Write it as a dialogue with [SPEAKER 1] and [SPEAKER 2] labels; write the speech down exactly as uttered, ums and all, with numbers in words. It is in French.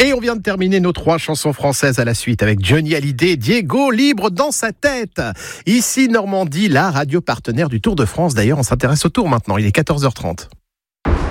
[SPEAKER 1] Et on vient de terminer nos trois chansons françaises à la suite avec Johnny Hallyday, Diego, libre dans sa tête. Ici Normandie, la radio partenaire du Tour de France. D'ailleurs, on s'intéresse au Tour maintenant. Il est quatorze heures trente.